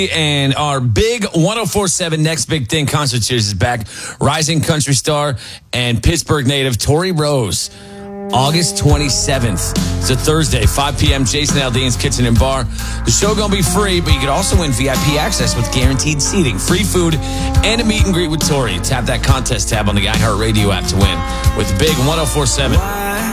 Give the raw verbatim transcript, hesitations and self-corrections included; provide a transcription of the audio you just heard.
And our big one oh four point seven Next Big Thing concert series is back. Rising country star and Pittsburgh native Tori Rose. August twenty-seventh. It's a Thursday, five p.m. Jason Aldean's Kitchen and Bar. The show going to be free, but you can also win V I P access with guaranteed seating, free food, and a meet and greet with Tori. Tap that contest tab on the iHeartRadio app to win with the big one oh four point seven.